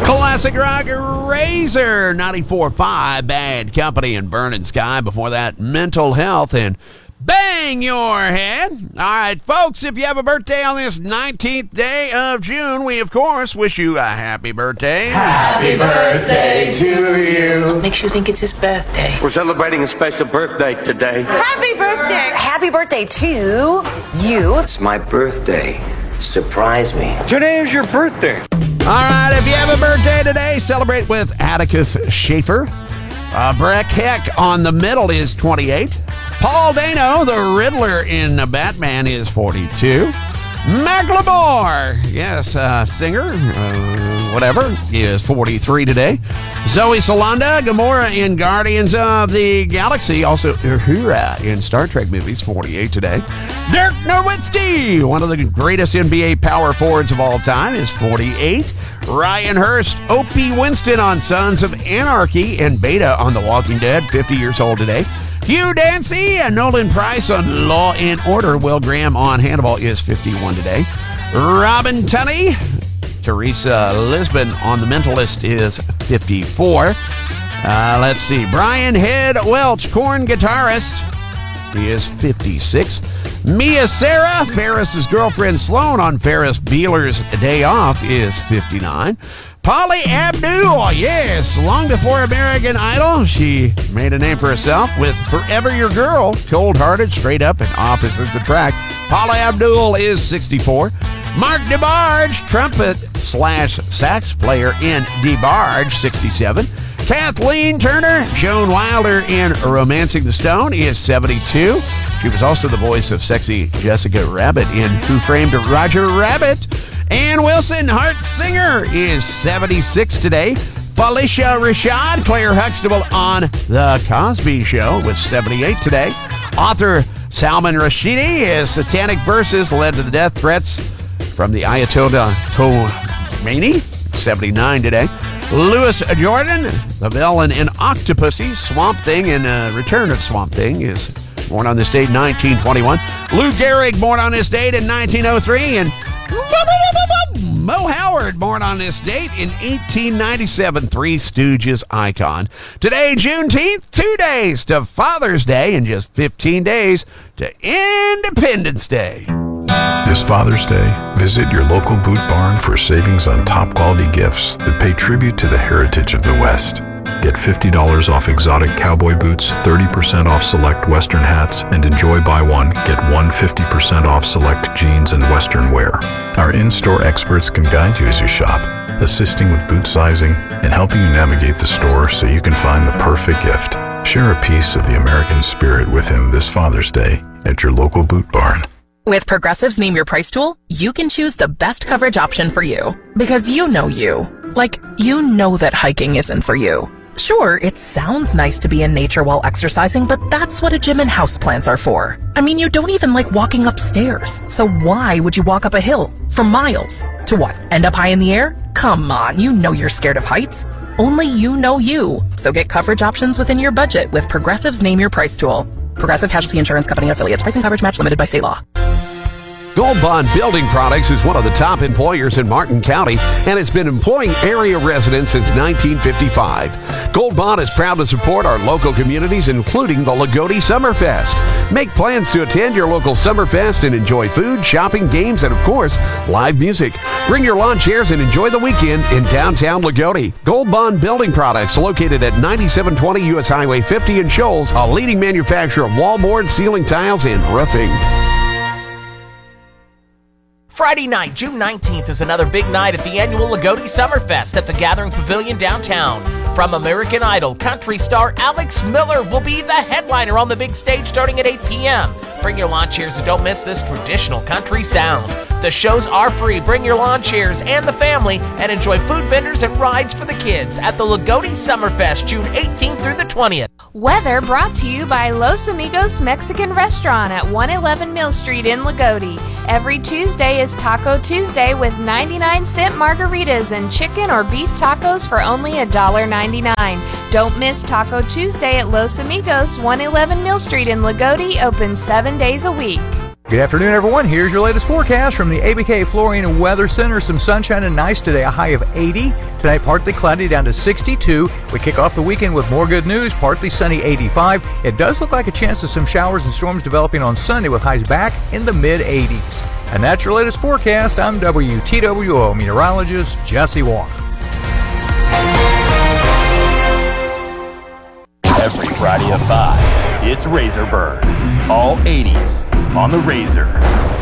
Classic rock, Razor, 94.5, Bad Company and Burning Sky. Before that, Mental Health and Bang Your Head. All right, folks, if you have a birthday on this 19th day of June, we, of course, wish you a happy birthday. Happy birthday to you. What makes you think it's his birthday? We're celebrating a special birthday today. Happy birthday. Happy birthday to you. It's my birthday. Surprise me. Today is your birthday. All right, if you have a birthday today, celebrate with Atticus Schaefer. Breck Heck on the middle is 28. Paul Dano, the Riddler in Batman, is 42. Macklemore, yes, singer, whatever, is 43 today. Zoe Salonda, Gamora in Guardians of the Galaxy, also Uhura in Star Trek movies, 48 today. Dirk Nowitzki, one of the greatest NBA power forwards of all time, is 48. Ryan Hurst, Opie Winston on Sons of Anarchy, and Beta on The Walking Dead, 50 years old today. Hugh Dancy and Nolan Price on Law and Order. Will Graham on Hannibal is 51 today. Robin Tunney, Teresa Lisbon on The Mentalist is 54. Let's see. Brian Head Welch, Korn guitarist, he is 56. Mia Sarah, Ferris's girlfriend Sloan on Ferris Bueller's Day Off, is 59. Polly Abdul, yes, long before American Idol, she made a name for herself with Forever Your Girl, cold-hearted, straight up, and opposites attract. Polly Abdul is 64. Mark DeBarge, trumpet/sax player in DeBarge, 67. Kathleen Turner, Joan Wilder in Romancing the Stone, is 72. She was also the voice of sexy Jessica Rabbit in Who Framed Roger Rabbit. Ann Wilson, Hart Singer, is 76 today. Felicia Rashad, Claire Huxtable on The Cosby Show, with 78 today. Author Salman Rushdie, his satanic verses led to the death threats from the Ayatollah Khomeini, 79 today. Louis Jordan, the villain in Octopussy, Swamp Thing in Return of Swamp Thing, is born on this date, 1921. Lou Gehrig, born on this date in 1903, and Mo Howard, born on this date in 1897, Three Stooges icon. Today, Juneteenth, 2 days to Father's Day and just 15 days to Independence Day. This Father's Day, visit your local Boot Barn for savings on top quality gifts that pay tribute to the heritage of the West. Get $50 off exotic cowboy boots, 30% off select Western hats, and enjoy buy one, get one 50% off select jeans and Western wear. Our in-store experts can guide you as you shop, assisting with boot sizing and helping you navigate the store so you can find the perfect gift. Share a piece of the American spirit with him this Father's Day at your local Boot Barn. With Progressive's Name Your Price tool, you can choose the best coverage option for you. Because you know you. Like, you know that hiking isn't for you. Sure, it sounds nice to be in nature while exercising, but that's what a gym and houseplants are for. I mean, you don't even like walking upstairs. So why would you walk up a hill for miles? To what, end up high in the air? Come on, you know you're scared of heights. Only you know you. So get coverage options within your budget with Progressive's Name Your Price tool. Progressive Casualty Insurance Company affiliates. Pricing coverage match limited by state law. Gold Bond Building Products is one of the top employers in Martin County, and it's been employing area residents since 1955. Gold Bond is proud to support our local communities, including the Lagodi Summerfest. Make plans to attend your local Summerfest and enjoy food, shopping, games, and of course, live music. Bring your lawn chairs and enjoy the weekend in downtown Lagodi. Gold Bond Building Products, located at 9720 U.S. Highway 50 in Shoals, a leading manufacturer of wallboard, ceiling tiles, and roofing. Friday night, June 19th, is another big night at the annual Lagodi Summerfest at the Gathering Pavilion downtown. From American Idol, country star Alex Miller will be the headliner on the big stage starting at 8 p.m. Bring your lawn chairs and don't miss this traditional country sound. The shows are free. Bring your lawn chairs and the family and enjoy food vendors and rides for the kids at the Lagodi Summerfest, June 18th through the 20th. Weather brought to you by Los Amigos Mexican Restaurant at 111 Mill Street in Lagodi. Every Tuesday is Taco Tuesday with 99-cent margaritas and chicken or beef tacos for only $1.99. Don't miss Taco Tuesday at Los Amigos, 111 Mill Street in Lagodi, open 7 days a week. Good afternoon, everyone. Here's your latest forecast from the ABK Flooring and Weather Center. Some sunshine and nice today, a high of 80. Tonight, partly cloudy down to 62. We kick off the weekend with more good news, partly sunny 85. It does look like a chance of some showers and storms developing on Sunday with highs back in the mid-80s. And that's your latest forecast. I'm WTWO meteorologist Jesse Walker. Every Friday at 5, it's Razor Burn. All 80s on the Razor.